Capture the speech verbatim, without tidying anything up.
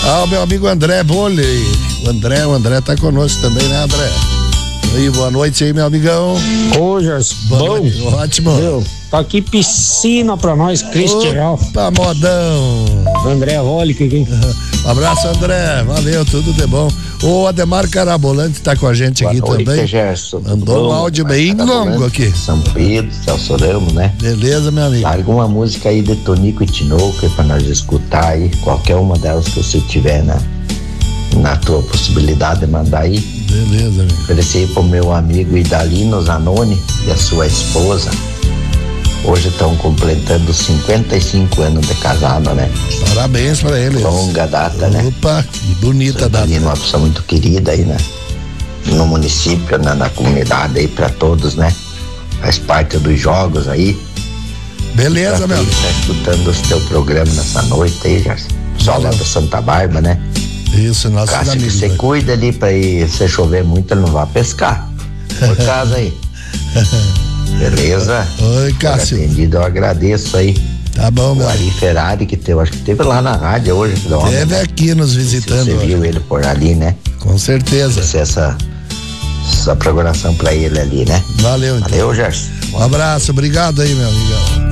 Ah, o meu amigo André Bolle. O André, o André tá conosco também, né, André? E boa noite aí, meu amigão. Ô, Gerson, bom. Noite. Ótimo. Meu, tá aqui piscina pra nós, Cristian. Opa, modão. André Rolic aqui. Um abraço, André. Valeu, tudo de bom. O Ademar Carabolante tá com a gente Boa aqui noite, também. Gerson. Mandou um áudio bem longo aqui. São Pedro, Celso Ramos, né? Beleza, meu amigo. Alguma música aí de Tonico e Tinoco pra nós escutar aí. Qualquer uma delas que você tiver na, na tua possibilidade de mandar aí. Beleza, amigo. Oferecer pro meu amigo Idalino Zanoni e a sua esposa. Hoje estão completando cinquenta e cinco anos de casado, né? Parabéns pra eles. Longa data, né? Opa, que bonita data. Idalino, uma pessoa muito querida aí, né? No município, né? Na comunidade aí pra todos, né? Faz parte dos jogos aí. Beleza, meu amigo. Tá escutando o teu programa nessa noite aí, já. Só lá da Santa Bárbara, né? Isso, nosso Cássio, amigo. que você cuida ali pra ir, se chover muito, ele não vai pescar. Por casa aí. Beleza? Oi, Cássio. Por atendido, eu agradeço aí. Tá bom, meu O Ari Ferrari, que teve, acho que teve lá na rádio hoje. Teve né? aqui nos visitando. Você viu ele por ali, né? Com certeza. Essa, essa programação pra ele ali, né? Valeu, então. Valeu, Gerson. Um abraço, obrigado aí, meu amigão.